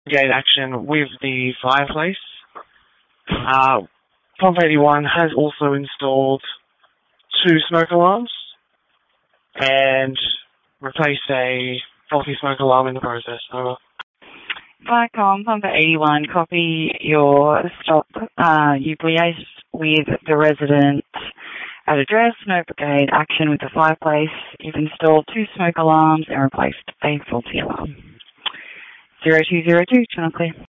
Gain action with the fireplace. Pump 81 has also installed 2 smoke alarms and replaced a faulty smoke alarm in the process. Over. Viacom, Pump 81, copy your stop. You've liaised with the resident at address, notified brigade action with the fireplace. You've installed 2 smoke alarms and replaced a faulty alarm. 0202, channel clear.